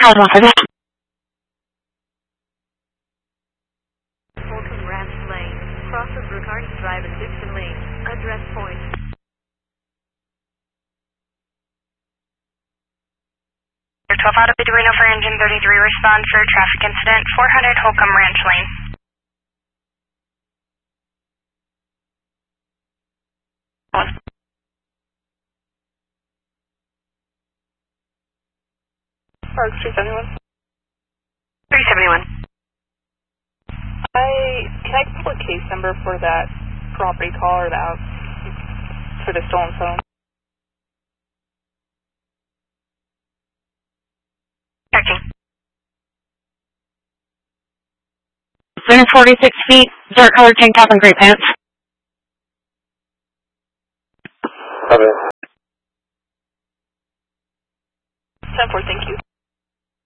How's one for that? Holcomb Ranch Lane, cross of Brookhart Drive and Dixon Lane, address point. Your 12 out of Beduino for engine 33, respond for traffic incident, 400 Holcomb Ranch Lane. Park 371. 371. Can I pull a case number for that property call or that for the stolen phone? Checking. 146 feet, dark colored tank top and gray pants. Okay. 10-4, thank you.